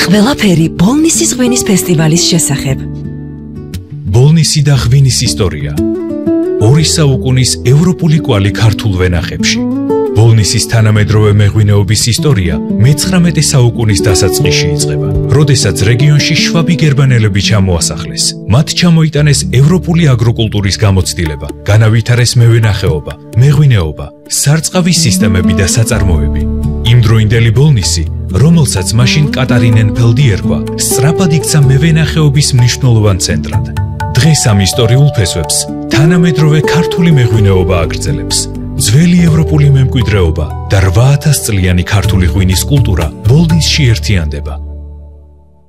ყველაფერი ბოლნისის ღვინის ფესტივალის შესახებ. ბოლნისი და ღვინის ისტორია. 2 საუკუნის ევროპული კვალი ქართულ ვენახებში. ბოლნისის თანამედროვე მეღვინეობის ისტორია მე-19 საუკუნის დასაწყისში იწყება, როდესაც რეგიონში შვაბი გერმანელები ჩამოასახლეს. მათ ჩამოიტანეს ევროპული აგროკულტურის გამოცდილება, განავითარეს მევენახეობა, მეღვინეობა, სარწყავის სისტემები და საწარმოები. იმდროინდელი ბოლნისი, რომელსაც მაშინ კატარინენფელდი ერქვა, სწრაფად იქცა მევენახეობის მნიშვნელოვან ცენტრად. დღეს ამ ისტორიულ ფესვებს თანამედროვე ქართული მეღვინეობა აგრძელებს. ძველი ევროპული მემკვიდრეობა და 8000 წლიანი ქართული ღვინის კულტურა ბოლნისში ერთიანდება.